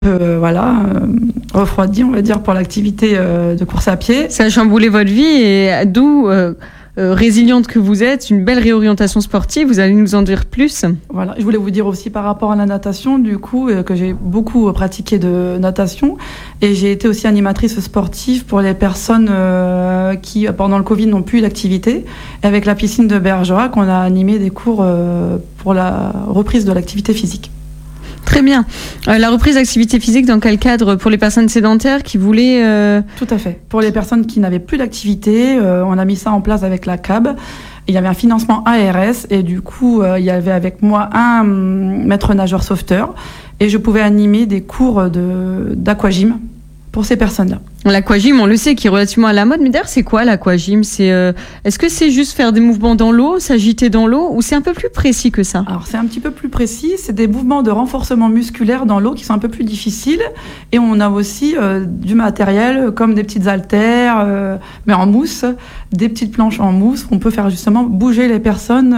refroidi, on va dire, pour l'activité de course à pied. Ça a chamboulé votre vie et d'où, résiliente que vous êtes, une belle réorientation sportive. Vous allez nous en dire plus. Voilà, je voulais vous dire aussi par rapport à la natation, du coup, que j'ai beaucoup pratiqué de natation et j'ai été aussi animatrice sportive pour les personnes qui, pendant le Covid, n'ont plus d'activité. Et avec la piscine de Bergerac, on a animé des cours pour la reprise de l'activité physique. Très bien. La reprise d'activité physique, dans quel cadre? Pour les personnes sédentaires qui voulaient... Tout à fait. Pour les personnes qui n'avaient plus d'activité, on a mis ça en place avec la CAB. Il y avait un financement ARS et du coup, il y avait avec moi un maître nageur sauveteur et je pouvais animer des cours d'aquagym pour ces personnes-là. L'aquagym, on le sait, qui est relativement à la mode. Mais d'ailleurs, c'est quoi l'aquagym? Est-ce que c'est juste faire des mouvements dans l'eau, s'agiter dans l'eau, ou c'est un peu plus précis que ça? Alors, c'est un petit peu plus précis. C'est des mouvements de renforcement musculaire dans l'eau qui sont un peu plus difficiles. Et on a aussi du matériel comme des petites haltères, mais en mousse, des petites planches en mousse. On peut faire justement bouger les personnes.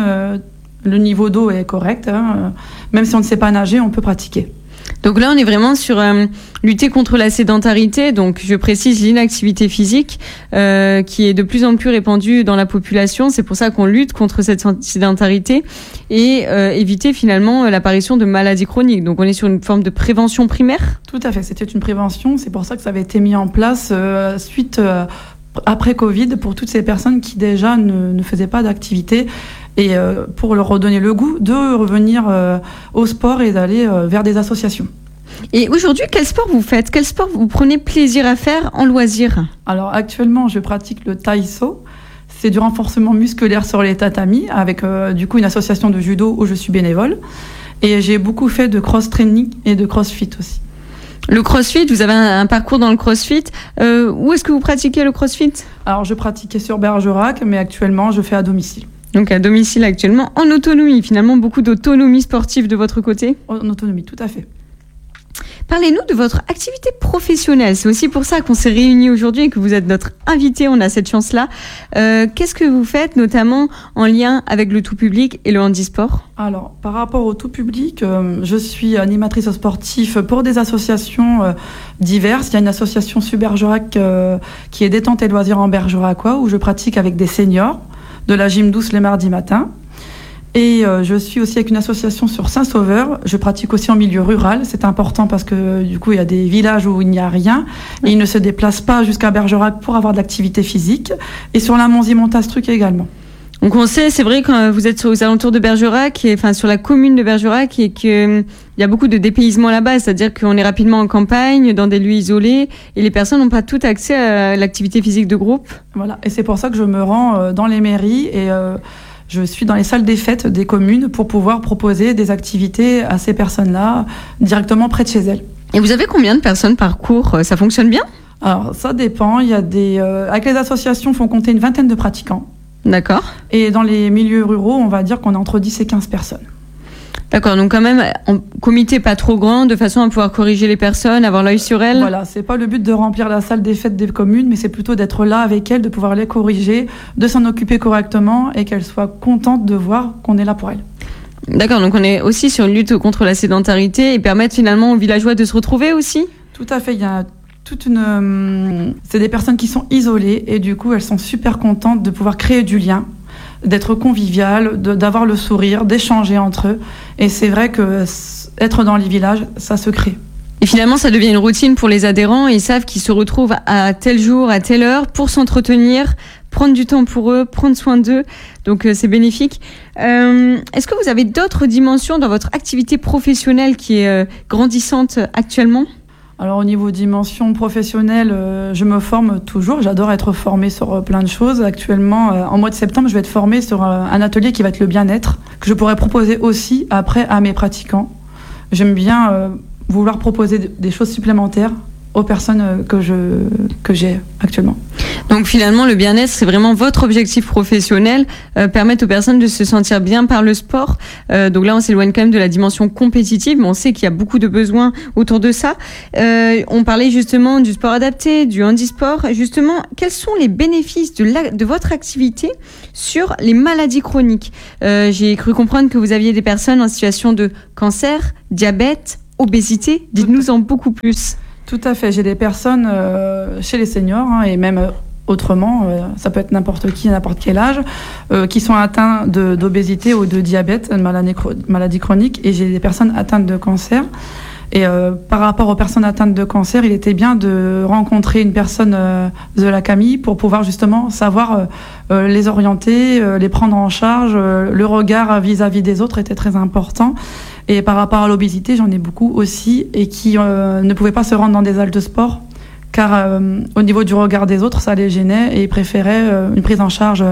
Le niveau d'eau est correct. Même si on ne sait pas nager, on peut pratiquer. Donc là, on est vraiment sur lutter contre la sédentarité. Donc, je précise l'inactivité physique qui est de plus en plus répandue dans la population. C'est pour ça qu'on lutte contre cette sédentarité et éviter finalement l'apparition de maladies chroniques. Donc, on est sur une forme de prévention primaire. Tout à fait. C'était une prévention. C'est pour ça que ça avait été mis en place suite après Covid pour toutes ces personnes qui déjà ne faisaient pas d'activité. Et pour leur redonner le goût de revenir au sport et d'aller vers des associations. Et aujourd'hui, quel sport vous faites? Quel sport vous prenez plaisir à faire en loisir? Alors actuellement, je pratique le taïso. C'est du renforcement musculaire sur les tatamis avec du coup une association de judo où je suis bénévole. Et j'ai beaucoup fait de cross-training et de crossfit aussi. Le crossfit, vous avez un parcours dans le crossfit. Où est-ce que vous pratiquez le crossfit? Alors je pratiquais sur Bergerac, mais actuellement je fais à domicile. Donc à domicile actuellement, en autonomie, finalement beaucoup d'autonomie sportive de votre côté? En autonomie, tout à fait. Parlez-nous de votre activité professionnelle. C'est aussi pour ça qu'on s'est réunis aujourd'hui et que vous êtes notre invité, on a cette chance-là. Qu'est-ce que vous faites notamment en lien avec le tout public et le handisport? Alors, par rapport au tout public, je suis animatrice sportive pour des associations diverses. Il y a une association sur Bergerac qui est Détente et Loisirs en Bergeracois où je pratique avec des seniors de la gym douce les mardis matins. Et je suis aussi avec une association sur Saint-Sauveur. Je pratique aussi en milieu rural. C'est important parce que du coup, il y a des villages où il n'y a rien. Et ils ne se déplacent pas jusqu'à Bergerac pour avoir de l'activité physique. Et sur la Monzie-Montastruc également. Donc on sait, c'est vrai, quand vous êtes aux alentours de Bergerac, enfin sur la commune de Bergerac, et qu'il y a beaucoup de dépaysement là-bas, c'est-à-dire qu'on est rapidement en campagne, dans des lieux isolés, et les personnes n'ont pas tout accès à l'activité physique de groupe. Voilà, et c'est pour ça que je me rends dans les mairies et je suis dans les salles des fêtes des communes pour pouvoir proposer des activités à ces personnes-là directement près de chez elles. Et vous avez combien de personnes par cours? Ça fonctionne bien? Alors ça dépend, il y a avec les associations, font compter une vingtaine de pratiquants. D'accord. Et dans les milieux ruraux, on va dire qu'on est entre 10 et 15 personnes. D'accord, donc quand même, en comité pas trop grand, de façon à pouvoir corriger les personnes, avoir l'œil sur elles. Voilà, c'est pas le but de remplir la salle des fêtes des communes, mais c'est plutôt d'être là avec elles, de pouvoir les corriger, de s'en occuper correctement et qu'elles soient contentes de voir qu'on est là pour elles. D'accord, donc on est aussi sur une lutte contre la sédentarité et permettre finalement aux villageois de se retrouver aussi? Tout à fait, il y a c'est des personnes qui sont isolées et du coup elles sont super contentes de pouvoir créer du lien, d'être conviviales, d'avoir le sourire, d'échanger entre eux. Et c'est vrai que être dans les villages, ça se crée. Et finalement, ça devient une routine pour les adhérents. Ils savent qu'ils se retrouvent à tel jour, à telle heure pour s'entretenir, prendre du temps pour eux, prendre soin d'eux. Donc c'est bénéfique. Est-ce que vous avez d'autres dimensions dans votre activité professionnelle qui est grandissante actuellement ? Alors au niveau dimension professionnelle, je me forme toujours. J'adore être formée sur plein de choses. Actuellement, en mois de septembre, je vais être formée sur un atelier qui va être le bien-être, que je pourrais proposer aussi après à mes pratiquants. J'aime bien vouloir proposer des choses supplémentaires aux personnes que j'ai actuellement. Donc finalement, le bien-être, c'est vraiment votre objectif professionnel, permettre aux personnes de se sentir bien par le sport. Donc là, on s'éloigne quand même de la dimension compétitive, mais on sait qu'il y a beaucoup de besoins autour de ça. On parlait justement du sport adapté, du handisport. Justement, quels sont les bénéfices de votre activité sur les maladies chroniques ? J'ai cru comprendre que vous aviez des personnes en situation de cancer, diabète, obésité. Dites-nous en beaucoup plus. Tout à fait. J'ai des personnes chez les seniors et même autrement, ça peut être n'importe qui, à n'importe quel âge, qui sont atteints d'obésité ou de diabète, une maladie chronique, et j'ai des personnes atteintes de cancer. Et par rapport aux personnes atteintes de cancer, il était bien de rencontrer une personne de la CAMI pour pouvoir justement savoir les orienter, les prendre en charge. Le regard vis-à-vis des autres était très important. Et par rapport à l'obésité, j'en ai beaucoup aussi, et qui ne pouvaient pas se rendre dans des salles de sport, car au niveau du regard des autres, ça les gênait, et ils préféraient une prise en charge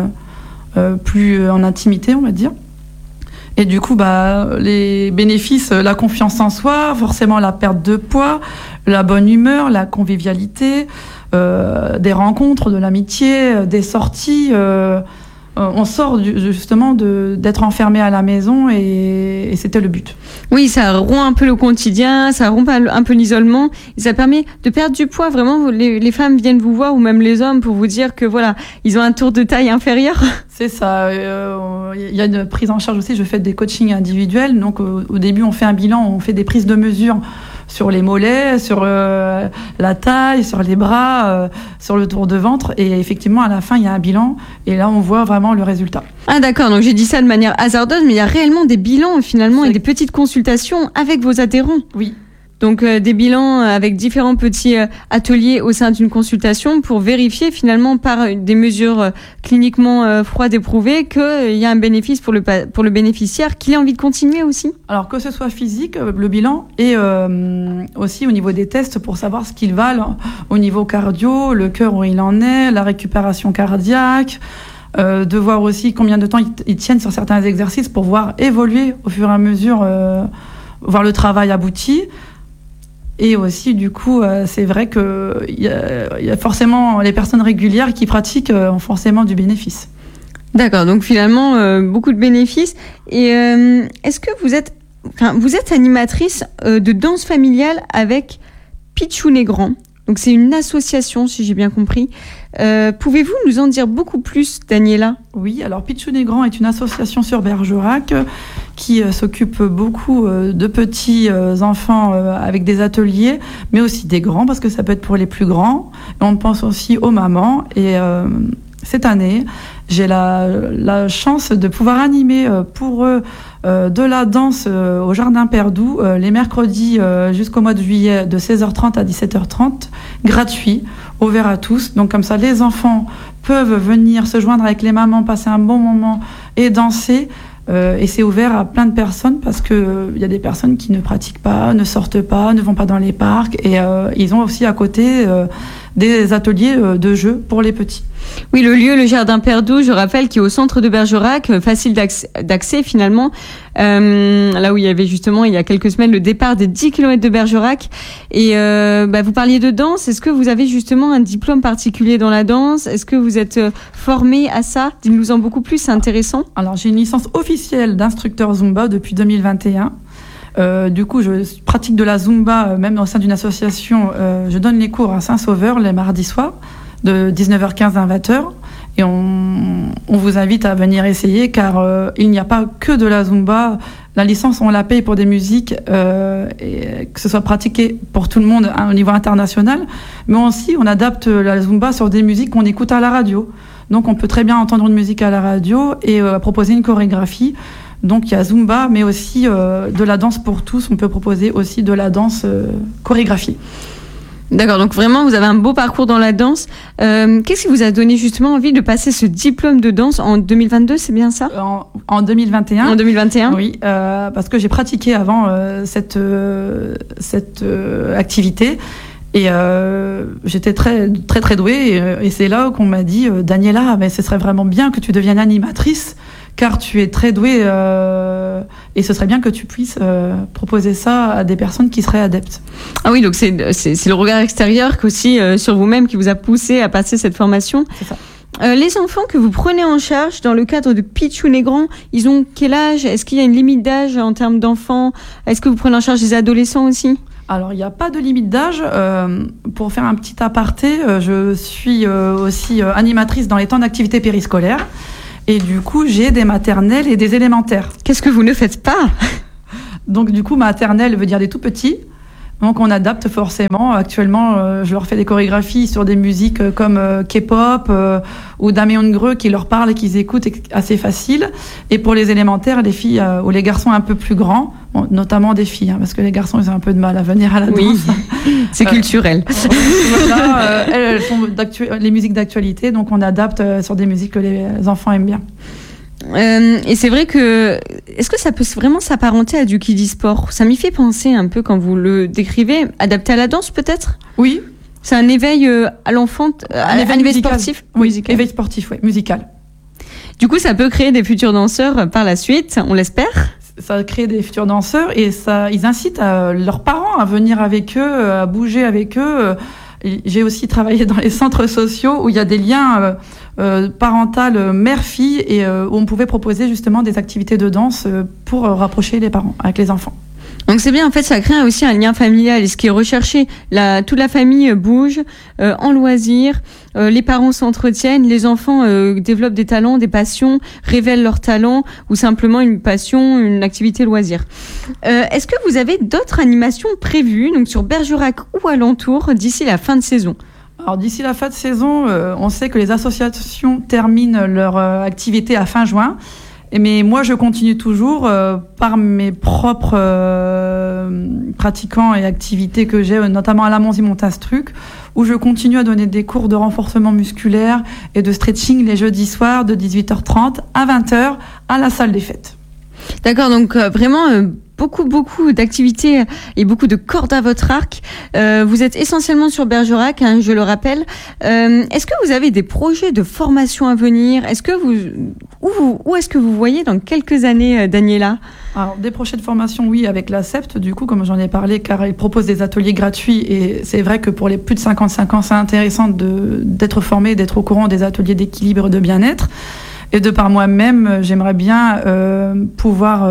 plus en intimité, on va dire. Et du coup, les bénéfices, la confiance en soi, forcément la perte de poids, la bonne humeur, la convivialité, des rencontres, de l'amitié, des sorties. On sort justement d'être enfermé à la maison, et c'était le but. Oui, ça rompt un peu le quotidien, ça rompt un peu l'isolement, et ça permet de perdre du poids. Vraiment, les femmes viennent vous voir, ou même les hommes, pour vous dire que voilà, ils ont un tour de taille inférieur. C'est ça. Il y a une prise en charge aussi. Je fais des coachings individuels. Donc au début, on fait un bilan, on fait des prises de mesure sur les mollets, sur la taille, sur les bras, sur le tour de ventre. Et effectivement, à la fin, il y a un bilan. Et là, on voit vraiment le résultat. Ah d'accord, donc j'ai dit ça de manière hasardeuse, mais il y a réellement des bilans finalement et des petites consultations avec vos adhérents. Oui. Donc des bilans avec différents petits ateliers au sein d'une consultation pour vérifier finalement par des mesures cliniquement froides et prouvées qu'il y a un bénéfice pour le bénéficiaire, qu'il ait envie de continuer aussi. Alors que ce soit physique, le bilan, et aussi au niveau des tests pour savoir ce qu'ils valent au niveau cardio, le cœur où il en est, la récupération cardiaque, de voir aussi combien de temps ils tiennent sur certains exercices pour voir évoluer au fur et à mesure, voir le travail abouti. Et aussi, du coup, c'est vrai qu'il y a forcément les personnes régulières qui pratiquent ont forcément du bénéfice. D'accord, donc finalement, beaucoup de bénéfices. Et est-ce que vous êtes animatrice de danse familiale avec Pitchoun & Grand? Donc c'est une association, si j'ai bien compris. Pouvez-vous nous en dire beaucoup plus, Daniela? Oui, alors Pitchoun & Grand est une association sur Bergerac qui s'occupe beaucoup de petits enfants avec des ateliers, mais aussi des grands, parce que ça peut être pour les plus grands. Et on pense aussi aux mamans. Et cette année, j'ai la chance de pouvoir animer pour eux de la danse au Jardin Perdou les mercredis jusqu'au mois de juillet de 16h30 à 17h30, gratuit, ouvert à tous. Donc comme ça, les enfants peuvent venir se joindre avec les mamans, passer un bon moment et danser. Et c'est ouvert à plein de personnes parce que y a des personnes qui ne pratiquent pas, ne sortent pas, ne vont pas dans les parcs. Et ils ont aussi à côté des ateliers de jeux pour les petits. Oui, le lieu, le Jardin Perdou, je rappelle, qui est au centre de Bergerac, facile d'accès finalement, là où il y avait justement il y a quelques semaines le départ des 10 km de Bergerac. Et vous parliez de danse, est-ce que vous avez justement un diplôme particulier dans la danse? Est-ce que vous êtes formé à ça? Dites-nous en beaucoup plus, c'est intéressant. Alors j'ai une licence officielle d'instructeur Zumba depuis 2021. Du coup, je pratique de la Zumba, même au sein d'une association. Je donne les cours à Saint-Sauveur les mardis soirs, de 19h15 à 20h. Et on vous invite à venir essayer, car il n'y a pas que de la Zumba. La licence, on la paye pour des musiques, et que ce soit pratiqué pour tout le monde au niveau international. Mais aussi, on adapte la Zumba sur des musiques qu'on écoute à la radio. Donc, on peut très bien entendre une musique à la radio et proposer une chorégraphie. Donc il y a Zumba, mais aussi de la danse pour tous. On peut proposer aussi de la danse chorégraphiée. D'accord, donc vraiment vous avez un beau parcours dans la danse. Qu'est-ce qui vous a donné justement envie de passer ce diplôme de danse en 2022, c'est bien ça? En 2021. En 2021. Oui, parce que j'ai pratiqué avant cette activité. Et j'étais très très douée, et c'est là qu'on m'a dit Daniela, mais ce serait vraiment bien que tu deviennes animatrice, car tu es très douée, et ce serait bien que tu puisses proposer ça à des personnes qui seraient adeptes. Ah oui, donc c'est le regard extérieur qu'aussi sur vous-même qui vous a poussé à passer cette formation. C'est ça. Les enfants que vous prenez en charge dans le cadre de Pitchoun & Grand, ils ont quel âge? Est-ce qu'il y a une limite d'âge en termes d'enfants? Est-ce que vous prenez en charge des adolescents aussi? Alors, il n'y a pas de limite d'âge. Pour faire un petit aparté, je suis aussi animatrice dans les temps d'activité périscolaire. Et du coup, j'ai des maternelles et des élémentaires. Qu'est-ce que vous ne faites pas? Donc du coup, maternelle veut dire des tout petits. Donc on adapte forcément. Actuellement, je leur fais des chorégraphies sur des musiques comme K-pop ou Damien Greux qui leur parlent et qu'ils écoutent assez facile. Et pour les élémentaires, les filles ou les garçons un peu plus grands, bon, notamment des filles, parce que les garçons ils ont un peu de mal à venir à la danse. C'est culturel. Voilà, elles font les musiques d'actualité, donc on adapte sur des musiques que les enfants aiment bien. Et c'est vrai que, est-ce que ça peut vraiment s'apparenter à du kiddie sport? Ça m'y fait penser un peu quand vous le décrivez, adapté à la danse peut-être? Oui. C'est un éveil à l'enfant, un éveil sportif? Oui, musical. Éveil sportif, oui, musical. Du coup, ça peut créer des futurs danseurs par la suite, on l'espère? Ça crée des futurs danseurs et ils incitent leurs parents à venir avec eux, à bouger avec eux. J'ai aussi travaillé dans les centres sociaux où il y a des liens parentaux mère-fille et où on pouvait proposer justement des activités de danse pour rapprocher les parents avec les enfants. Donc c'est bien, en fait, ça crée aussi un lien familial. Et ce qui est recherché, toute la famille bouge en loisirs, les parents s'entretiennent, les enfants développent des talents, des passions, révèlent leurs talents ou simplement une passion, une activité loisir. Est-ce que vous avez d'autres animations prévues, donc sur Bergerac ou alentour, d'ici la fin de saison? Alors d'ici la fin de saison, on sait que les associations terminent leur activité à fin juin. Mais moi, je continue toujours par mes propres pratiquants et activités que j'ai, notamment à la Monzy-Montastruc, où je continue à donner des cours de renforcement musculaire et de stretching les jeudis soirs de 18h30 à 20h à la salle des fêtes. D'accord, donc vraiment beaucoup d'activités et beaucoup de cordes à votre arc. Vous êtes essentiellement sur Bergerac, hein, je le rappelle. Est-ce que vous avez des projets de formation à venir? Est-ce que où est-ce que vous voyez dans quelques années, Daniela? Alors, des projets de formation, oui, avec la CEPT, du coup, comme j'en ai parlé, car ils proposent des ateliers gratuits et c'est vrai que pour les plus de 55 ans, c'est intéressant d'être formé, d'être au courant des ateliers d'équilibre et de bien-être. Et de par moi-même, j'aimerais bien pouvoir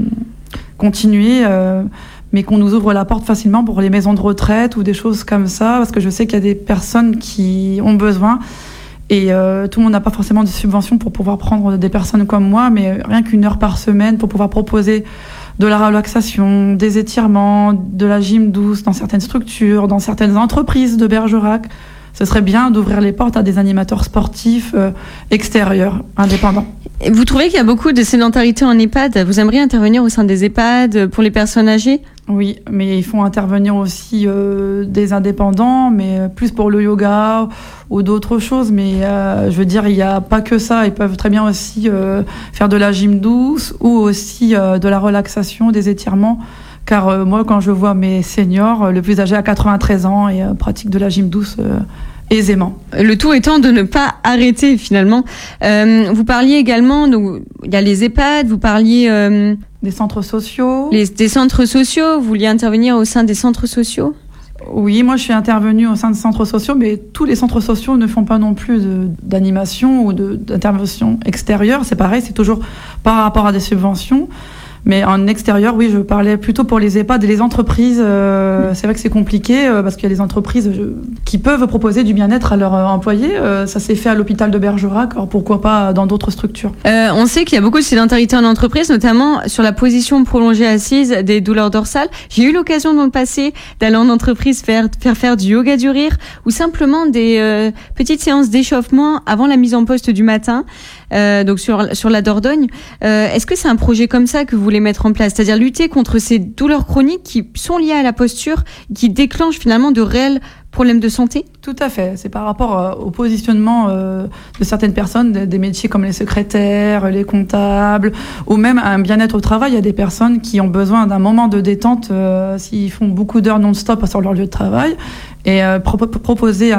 continuer, mais qu'on nous ouvre la porte facilement pour les maisons de retraite ou des choses comme ça, parce que je sais qu'il y a des personnes qui ont besoin et tout le monde n'a pas forcément de subventions pour pouvoir prendre des personnes comme moi, mais rien qu'1 heure par semaine pour pouvoir proposer de la relaxation, des étirements, de la gym douce dans certaines structures, dans certaines entreprises de Bergerac. Ce serait bien d'ouvrir les portes à des animateurs sportifs extérieurs, indépendants. Et vous trouvez qu'il y a beaucoup de sédentarité en EHPAD? Vous aimeriez intervenir au sein des EHPAD pour les personnes âgées? Oui, mais il faut intervenir aussi des indépendants, mais plus pour le yoga ou d'autres choses. Mais je veux dire, il n'y a pas que ça. Ils peuvent très bien aussi faire de la gym douce ou aussi de la relaxation, des étirements. Car moi, quand je vois mes seniors, le plus âgé a 93 ans et pratique de la gym douce aisément. Le tout étant de ne pas arrêter finalement. Vous parliez également, donc il y a les EHPAD, vous parliez des centres sociaux. Des centres sociaux, vous vouliez intervenir au sein des centres sociaux? Oui, moi je suis intervenue au sein de centres sociaux, mais tous les centres sociaux ne font pas non plus d'animation ou d'intervention extérieure. C'est pareil, c'est toujours par rapport à des subventions. Mais en extérieur, oui, je parlais plutôt pour les EHPAD et les entreprises. C'est vrai que c'est compliqué parce qu'il y a des entreprises qui peuvent proposer du bien-être à leurs employés. Ça s'est fait à l'hôpital de Bergerac, alors pourquoi pas dans d'autres structures. On sait qu'il y a beaucoup de sédentarité en entreprise, notamment sur la position prolongée assise des douleurs dorsales. J'ai eu l'occasion dans le passé d'aller en entreprise faire du yoga du rire ou simplement des petites séances d'échauffement avant la mise en poste du matin. Donc sur la Dordogne. Est-ce que c'est un projet comme ça que vous voulez mettre en place, c'est-à-dire lutter contre ces douleurs chroniques qui sont liées à la posture, qui déclenchent finalement de réels problèmes de santé? Tout à fait. C'est par rapport au positionnement de certaines personnes, des métiers comme les secrétaires, les comptables, ou même un bien-être au travail. Il y a des personnes qui ont besoin d'un moment de détente s'ils font beaucoup d'heures non-stop sur leur lieu de travail. Et proposer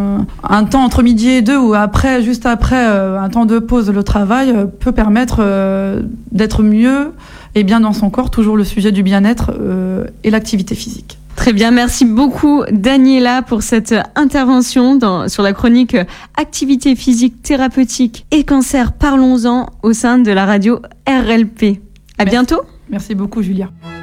un temps entre midi et 2 ou juste après un temps de pause le travail peut permettre d'être mieux et bien dans son corps, toujours le sujet du bien-être et l'activité physique. Très bien, merci beaucoup Daniela pour cette intervention sur la chronique Activité physique thérapeutique et cancer, parlons-en au sein de la radio RLP. À bientôt. Merci beaucoup Julia.